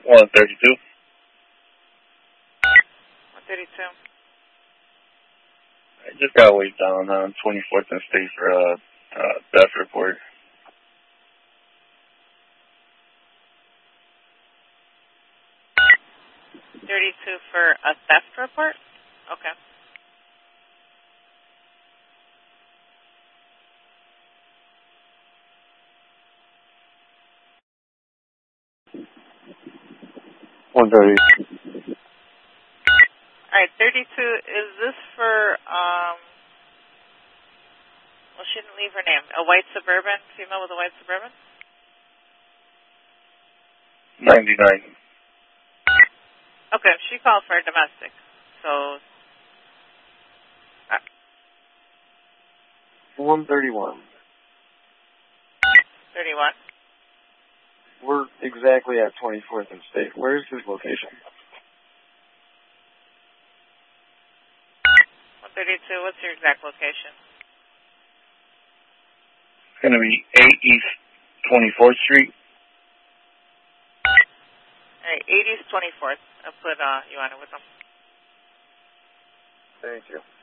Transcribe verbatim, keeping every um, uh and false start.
one thirty-two. one thirty-two. I just got wait down on twenty-fourth and State for a uh, uh, theft report. thirty-two for a theft report? Okay. one thirty. All right, thirty-two, is this for, um, well, she didn't leave her name, a white Suburban, female with a white Suburban? ninety-nine. Okay, she called for a domestic, so... Uh, one thirty-one. thirty-one. We're exactly at twenty-fourth and State. Where is his location? one thirty-two, what's your exact location? It's going to be eight East twenty-fourth Street. All right, eight East twenty-fourth. I'll put uh, you on it with them. Thank you.